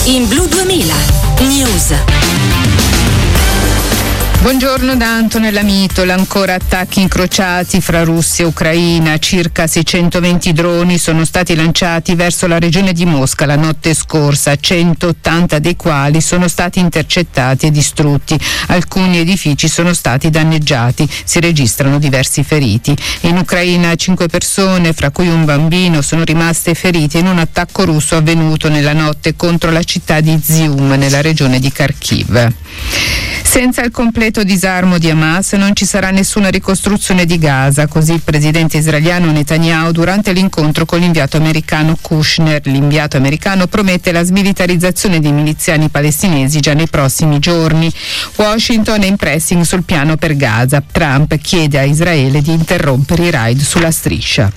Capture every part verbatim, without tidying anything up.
In Blu duemila News. Buongiorno da Antonella Mitola. Ancora attacchi incrociati fra Russia e Ucraina. Circa seicentoventi droni sono stati lanciati verso la regione di Mosca la notte scorsa, centottanta dei quali sono stati intercettati e distrutti. Alcuni edifici sono stati danneggiati. Si registrano diversi feriti. In Ucraina cinque persone, fra cui un bambino, sono rimaste ferite in un attacco russo avvenuto nella notte contro la città di Zium, nella regione di Kharkiv. Senza il completo disarmo di Hamas non ci sarà nessuna ricostruzione di Gaza, così il presidente israeliano Netanyahu durante l'incontro con l'inviato americano Kushner. L'inviato americano promette la smilitarizzazione dei miliziani palestinesi già nei prossimi giorni. Washington è in pressing sul piano per Gaza. Trump chiede a Israele di interrompere i raid sulla striscia.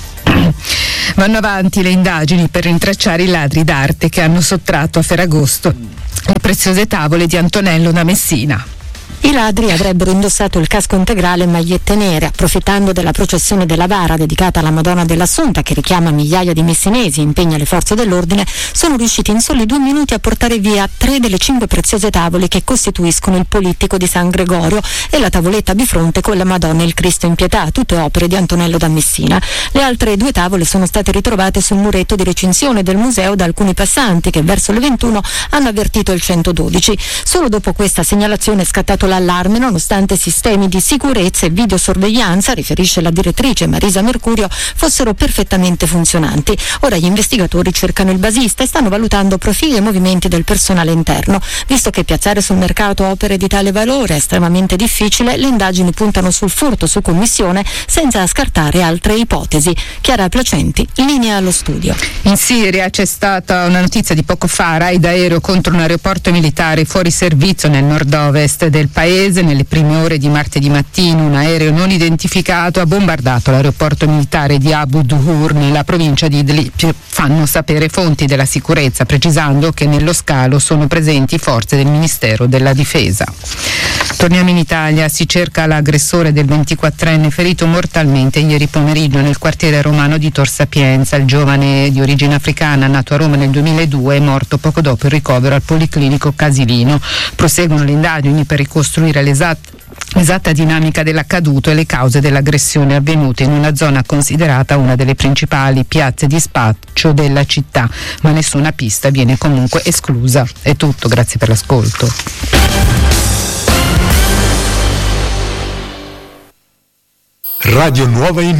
Vanno avanti le indagini per rintracciare i ladri d'arte che hanno sottratto a Ferragosto le preziose tavole di Antonello da Messina. I ladri avrebbero indossato il casco integrale e magliette nere, approfittando della processione della Vara dedicata alla Madonna dell'Assunta, che richiama migliaia di messinesi e impegna le forze dell'ordine. Sono riusciti in soli due minuti a portare via tre delle cinque preziose tavole che costituiscono il Polittico di San Gregorio e la tavoletta bifronte con la Madonna e il Cristo in pietà, tutte opere di Antonello da Messina. Le altre due tavole sono state ritrovate sul muretto di recinzione del museo da alcuni passanti che verso le ventuno hanno avvertito il centododici. Solo dopo questa segnalazione è scattato l'allarme, nonostante sistemi di sicurezza e videosorveglianza, riferisce la direttrice Marisa Mercurio, fossero perfettamente funzionanti. Ora gli investigatori cercano il basista e stanno valutando profili e movimenti del personale interno. Visto che piazzare sul mercato opere di tale valore è estremamente difficile, le indagini puntano sul furto su commissione senza scartare altre ipotesi. Chiara Placenti, linea allo studio. In Siria c'è stata una notizia di poco fa: raid aereo contro un aeroporto militare fuori servizio nel nord-ovest del paese. Nelle prime ore di martedì mattino un aereo non identificato ha bombardato l'aeroporto militare di Abu Duhur nella provincia di Idlib, fanno sapere fonti della sicurezza, precisando che nello scalo sono presenti forze del Ministero della Difesa. Torniamo in Italia. Si cerca l'aggressore del ventiquattrenne ferito mortalmente ieri pomeriggio nel quartiere romano di Tor Sapienza. Il giovane di origine africana, nato a Roma nel duemiladue, è morto poco dopo il ricovero al Policlinico Casilino. Proseguono le indagini per ricostruire l'esatta Esatta dinamica dell'accaduto e le cause dell'aggressione avvenute in una zona considerata una delle principali piazze di spaccio della città, ma nessuna pista viene comunque esclusa. È tutto, grazie per l'ascolto. Radio Nuova in